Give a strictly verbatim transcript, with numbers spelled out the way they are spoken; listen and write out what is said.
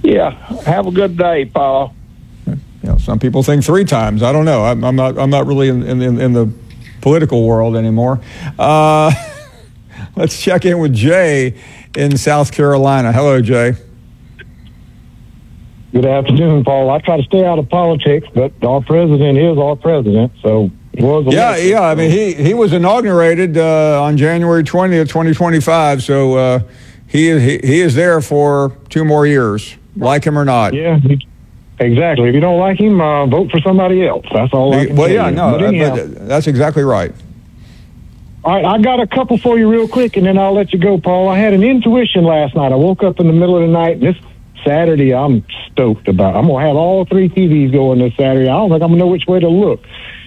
Yeah. Have a good day, Paul. You know, some people think three times. I don't know. I'm, I'm not. I'm not really in, in, in the political world anymore. Uh, let's check in with Jay in South Carolina. Hello, Jay. Good afternoon, Paul. I try to stay out of politics, but our president is our president, so he was Yeah, elected. yeah. I mean, he, he was inaugurated uh, on January twentieth, twenty twenty-five, so uh, he, he he is there for two more years, like him or not. Yeah, he, exactly. If you don't like him, uh, vote for somebody else. That's all I can Well, tell yeah, you. no, But anyhow, but that's exactly right. all right, I got a couple for you real quick, and then I'll let you go, Paul. I had an intuition last night. I woke up in the middle of the night, and this Saturday I'm stoked about. I'm going to have all three T Vs going this Saturday. I don't think I'm going to know which way to look.